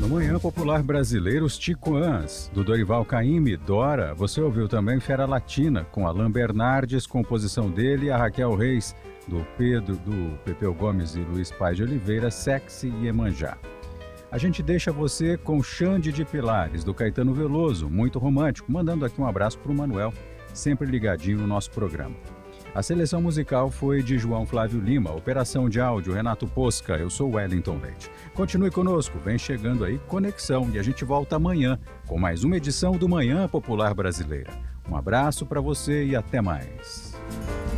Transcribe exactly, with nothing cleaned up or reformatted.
No Manhã Popular Brasileiro, os Ticoãs, do Dorival Caymmi, Dora. Você ouviu também Fera Latina, com Alain Bernardes, composição dele, e a Raquel Reis, do Pedro, do Pepeu Gomes e Luiz Paz de Oliveira, Sexy e Iemanjá. A gente deixa você com Xande de Pilares, do Caetano Veloso, muito romântico, mandando aqui um abraço para o Manuel, sempre ligadinho no nosso programa. A seleção musical foi de João Flávio Lima, operação de áudio Renato Posca, eu sou Wellington Leite. Continue conosco, vem chegando aí Conexão e a gente volta amanhã com mais uma edição do Manhã Popular Brasileira. Um abraço para você e até mais.